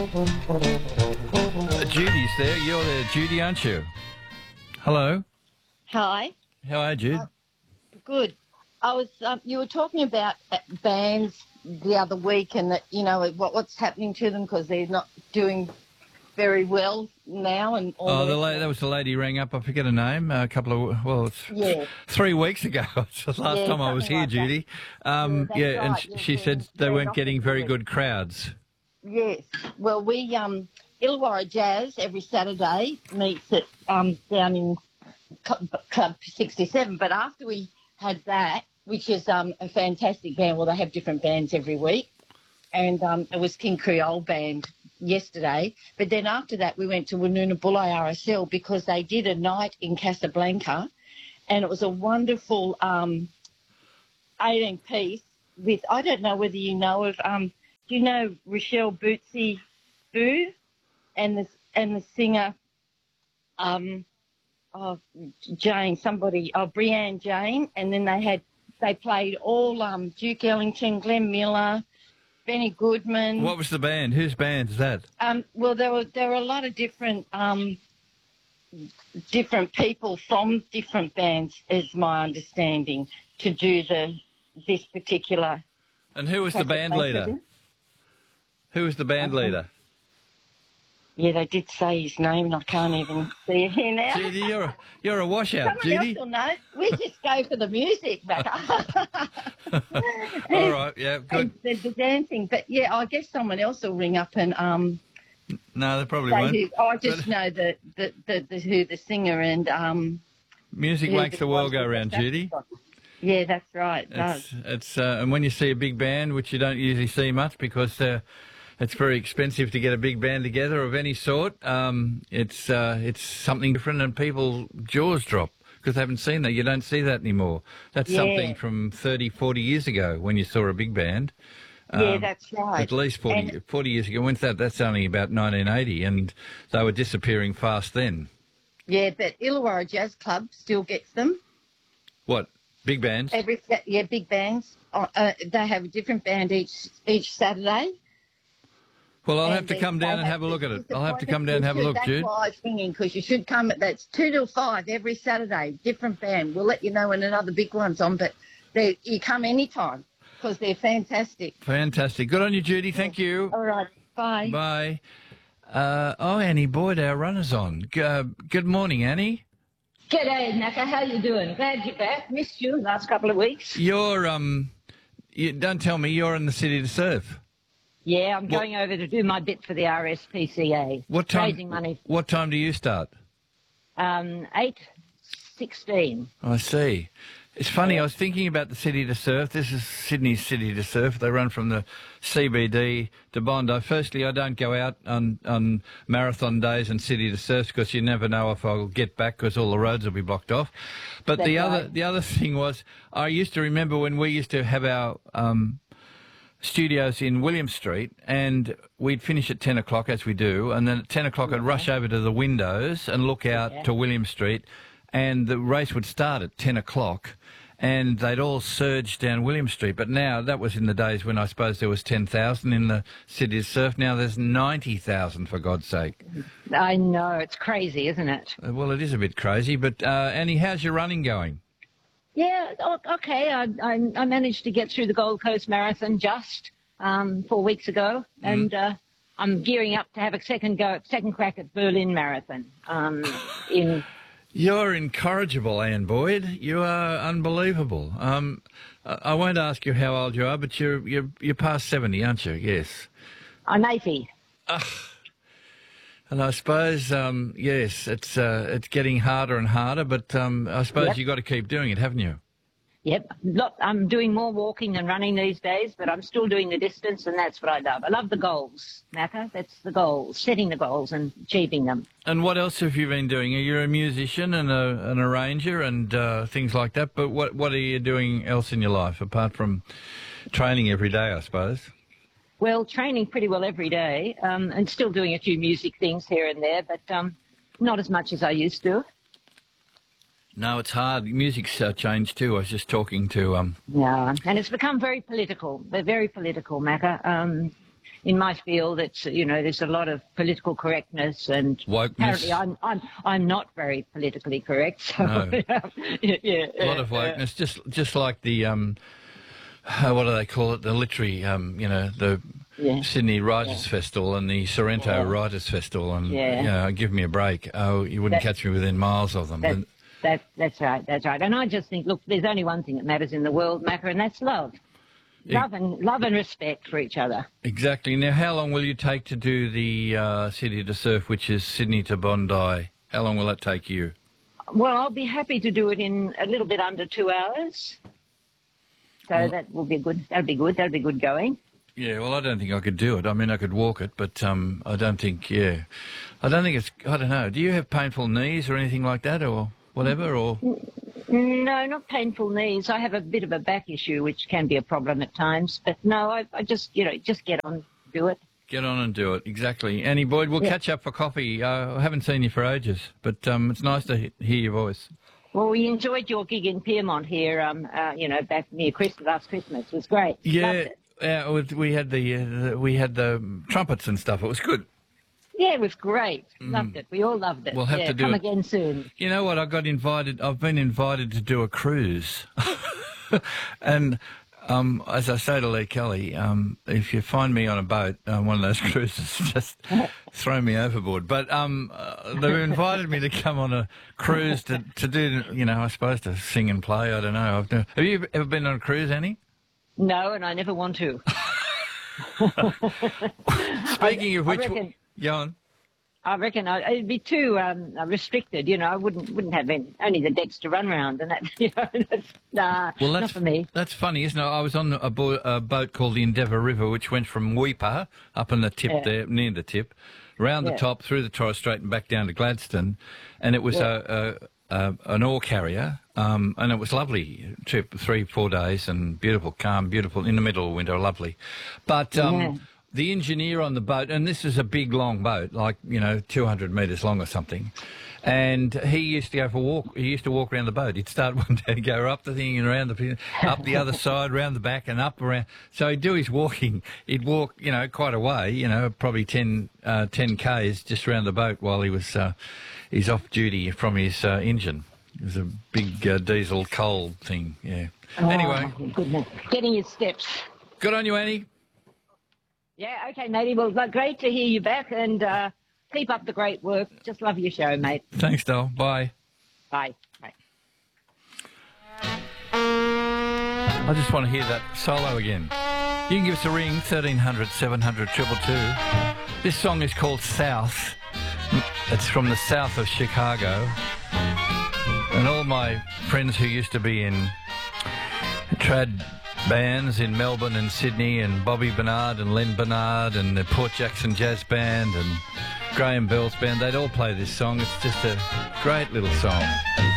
Judy's there. You're there, Judy, aren't you? Hello. Hi. How are you, Jude? Good. I was. You were talking about bands the other week, and that what's happening to them because they're not doing very well now. And all that was the lady who rang up. I forget her name. A couple of 3 weeks ago. It's the last time I was here, like Judy. That's and right. she said they weren't getting very good crowds. Yes. Well, we Illawarra Jazz every Saturday meets at down in Club 67. But after we had that, which is a fantastic band, well, they have different bands every week, and it was King Creole Band yesterday. But then after that, we went to Woonoonabulai RSL because they did a night in Casablanca, and it was a wonderful 18-piece with, I don't know whether you know of, do you know Rochelle Bootsy Boo and the singer, Brianne Jane, and then they played all Duke Ellington, Glenn Miller, Benny Goodman. What was the band? Whose band is that? Well, there were a lot of different people from different bands, is my understanding, to do this particular. And who was the band leader? Who was the band leader? Yeah, they did say his name, and I can't even see it here now. Judy, you're a washout, Someone Judy. else will know. We just go for the music, Becca. All right, yeah, good. And the dancing, but yeah, I guess someone else will ring up and No, they probably won't. I just know who the singer and music makes the world go round, Judy. Yeah, that's right. It does. It's and when you see a big band, which you don't usually see much because it's very expensive to get a big band together of any sort. It's something different, and people's jaws drop because they haven't seen that. You don't see that anymore. That's something from 30, 40 years ago when you saw a big band. Yeah, that's right. At least 40 years ago. When's that? That's only about 1980, and they were disappearing fast then. Yeah, but Illawarra Jazz Club still gets them. What? Big bands? Big bands. They have a different band each Saturday. Well, I'll have to come down and have a look at it. I'll have to come down and have a look, Jude. That's why I was thinking, because you should come. That's 2 till 5 every Saturday, different band. We'll let you know when another big one's on, but you come anytime because they're fantastic. Fantastic. Good on you, Judy. Thank you. All right. Bye. Bye. Annie Boyd, our runner's on. Good morning, Annie. G'day, Naka. How you doing? Glad you're back. Missed you last couple of weeks. You're don't tell me you're in the City to Surf. Yeah, I'm going over to do my bit for the RSPCA. What time? Raising money. What time do you start? 8:16. I see. It's funny, I was thinking about the City to Surf. This is Sydney's City to Surf. They run from the CBD to Bondi. Firstly, I don't go out on marathon days and City to Surf because you never know if I'll get back because all the roads will be blocked off. But the other thing was, I used to remember when we used to have our studios in William Street, and we'd finish at 10 o'clock, as we do, and then at 10 o'clock I'd rush over to the windows and look out to William Street, and the race would start at 10 o'clock, and they'd all surge down William Street. But now, that was in the days when I suppose there was 10,000 in the City to Surf. Now there's 90,000, for God's sake. I know, it's crazy, isn't it? Well, it is a bit crazy, but Annie, how's your running going? Yeah, okay. I managed to get through the Gold Coast Marathon just 4 weeks ago, and I'm gearing up to have a second crack at Berlin Marathon. You're incorrigible, Anne Boyd. You are unbelievable. I won't ask you how old you are, but you're past 70, aren't you? Yes. I'm 80. And I suppose, yes, it's getting harder and harder, but I suppose you've got to keep doing it, haven't you? Yep. I'm doing more walking than running these days, but I'm still doing the distance, and that's what I love. I love the goals, Naka. That's the goals, setting the goals and achieving them. And what else have you been doing? You're a musician and an arranger and things like that, but what are you doing else in your life, apart from training every day, I suppose? Well, training pretty well every day, and still doing a few music things here and there, but not as much as I used to. No, it's hard. Music's changed too. I was just talking to... Yeah, and it's become very political. They're very political, Macca. in my field, it's there's a lot of political correctness, and wokeness. apparently I'm not very politically correct. So No. yeah, A lot of wokeness, just like the what do they call it? The literary, the Yeah. Sydney Writers' Festival and the Sorrento Writers' Festival, and give me a break. Oh, you wouldn't catch me within miles of them. That's right. And I just think, look, there's only one thing that matters in the world, Macca, and that's love. Love and respect for each other. Exactly. Now, how long will you take to do the City to Surf, which is Sydney to Bondi? How long will that take you? Well, I'll be happy to do it in a little bit under 2 hours. So that will be good. That'll be good. That'll be good going. Yeah, well, I don't think I could do it. I mean, I could walk it, but I don't think, I don't know. Do you have painful knees or anything like that or whatever, or? No, not painful knees. I have a bit of a back issue, which can be a problem at times. But no, I just, just get on, do it. Get on and do it, exactly. Annie Boyd, we'll catch up for coffee. I haven't seen you for ages, but it's nice to hear your voice. Well, we enjoyed your gig in Piermont here, back near last Christmas. It was great. Yeah. Loved it. Yeah, we had the trumpets and stuff. It was good. Yeah, it was great. Loved it. We all loved it. We'll have to do come it again soon. You know what? I've been invited to do a cruise, and as I say to Lee Kelly, if you find me on a boat on one of those cruises, just throw me overboard. But they've invited me to come on a cruise to do, I suppose to sing and play. I don't know. Have you ever been on a cruise, Annie? No, and I never want to. Speaking of which, go on. I reckon it'd be too restricted. I wouldn't have only the decks to run around, and that. Not for me. That's funny, isn't it? I was on a boat called the Endeavour River, which went from Weipa up in the tip there, near the tip, round the top through the Torres Strait and back down to Gladstone, and it was an ore carrier. And it was lovely trip, 3-4 days, and beautiful, calm, beautiful, in the middle of winter, lovely. But the engineer on the boat, and this is a big, long boat, like, 200 metres long or something, and he used to go for a walk. He used to walk around the boat. He'd start one day and go up the thing and around up the other side, round the back and up around. So he'd do his walking. He'd walk, quite a way, probably 10 Ks just around the boat while he was he's off duty from his engine. It was a big diesel coal thing, yeah. Oh, anyway. Goodness. Getting his steps. Good on you, Annie. Yeah, okay, matey. Well, great to hear you back, and keep up the great work. Just love your show, mate. Thanks, Dol. Bye. Bye. Bye. I just want to hear that solo again. You can give us a ring, 1300 700 222. This song is called South. It's from the south of Chicago. And all my friends who used to be in trad bands in Melbourne and Sydney, and Bobby Bernard and Len Bernard and the Port Jackson Jazz Band and Graham Bell's band, they'd all play this song. It's just a great little song.